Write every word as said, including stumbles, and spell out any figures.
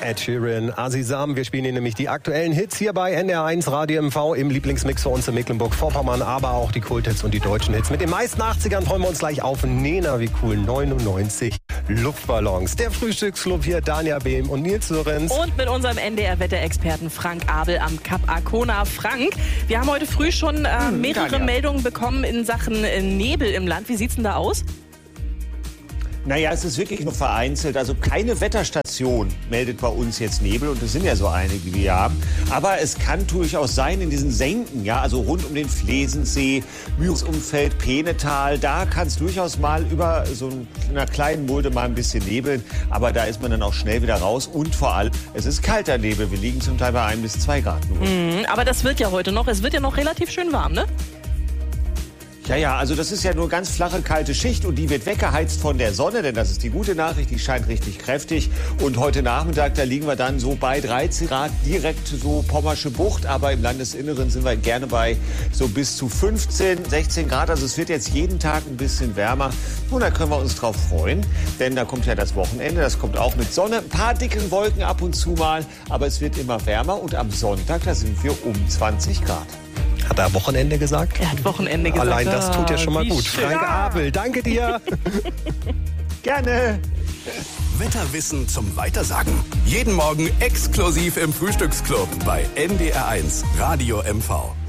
Ed Sheeran, Azizam. Wir spielen Ihnen nämlich die aktuellen Hits hier bei N D R eins Radio M V im Lieblingsmix für uns in Mecklenburg-Vorpommern, aber auch die Kulthits und die deutschen Hits. Mit den meisten achtzigern freuen wir uns gleich auf. Nena, wie cool, neunundneunzig Luftballons. Der Frühstücksclub hier, Dania Behm und Nils Lorenz. Und mit unserem N D R-Wetterexperten Frank Abel am Kap Arkona. Frank, wir haben heute früh schon äh, mehrere Dania. Meldungen bekommen in Sachen äh, Nebel im Land. Wie sieht's denn da aus? Naja, es ist wirklich nur vereinzelt. Also keine Wetterstation meldet bei uns jetzt Nebel. Und es sind ja so einige, die wir haben. Aber es kann durchaus sein in diesen Senken, ja, also rund um den Flesensee, Mühlungsumfeld, Peenetal. Da kann es durchaus mal über so einer kleinen Mulde mal ein bisschen nebeln. Aber da ist man dann auch schnell wieder raus. Und vor allem, es ist kalter Nebel. Wir liegen zum Teil bei ein bis zwei Grad nur. Mhm, aber das wird ja heute noch. Es wird ja noch relativ schön warm, ne? Ja, ja, also das ist ja nur ganz flache, kalte Schicht und die wird weggeheizt von der Sonne, denn das ist die gute Nachricht, die scheint richtig kräftig. Und heute Nachmittag, da liegen wir dann so bei dreizehn Grad, direkt so Pommersche Bucht, aber im Landesinneren sind wir gerne bei so bis zu fünfzehn, sechzehn Grad. Also es wird jetzt jeden Tag ein bisschen wärmer und da können wir uns drauf freuen, denn da kommt ja das Wochenende, das kommt auch mit Sonne, ein paar dicken Wolken ab und zu mal, aber es wird immer wärmer und am Sonntag, da sind wir um zwanzig Grad. Hat er Wochenende gesagt? Er hat Wochenende gesagt. Allein das tut ja schon mal gut. Schön. Frank Abel, danke dir. Gerne. Wetterwissen zum Weitersagen. Jeden Morgen exklusiv im Frühstücksclub bei N D R eins Radio M V.